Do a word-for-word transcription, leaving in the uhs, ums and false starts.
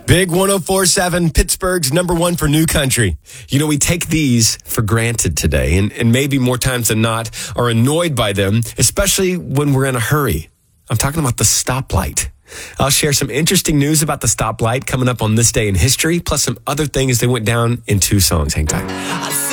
Big one oh four point seven, Pittsburgh's number one for new country. You know, we take these for granted today, and, and maybe more times than not are annoyed by them, especially when we're in a hurry. I'm talking about the stoplight. I'll share some interesting news about the stoplight coming up on this day in history, plus some other things that went down in two songs. Hang tight.